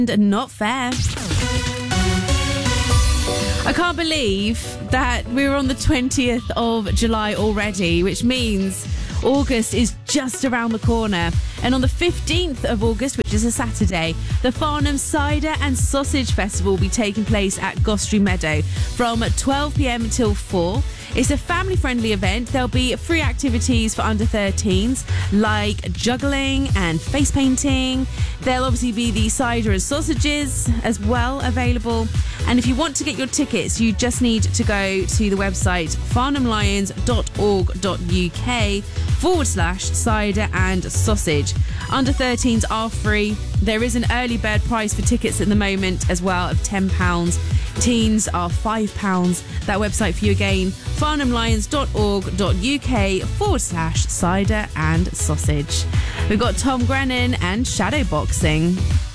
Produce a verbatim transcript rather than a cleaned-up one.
Not fair. I can't believe that we're on the twentieth of July already, which means August is just around the corner. And on the fifteenth of August, which is a Saturday, the Farnham Cider and Sausage Festival will be taking place at Gostry Meadow from twelve p.m. until four. It's a family-friendly event. There'll be free activities for under thirteens, like juggling and face painting. There'll obviously be the cider and sausages as well available. And if you want to get your tickets, you just need to go to the website farnhamlions.org.uk forward slash cider and sausage. Under thirteens are free. There is an early bird price for tickets at the moment as well of ten pounds. Teens are five pounds. That website for you again, farnhamlions.org.uk forward slash cider and sausage. We've got Tom Grennan and Shadowboxing.